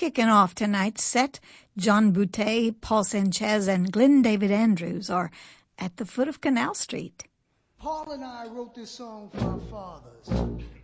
kicking off tonight's set. John Boutte, Paul Sanchez, and Glenn David Andrews are at the foot of Canal Street. Paul and I wrote this song for our fathers.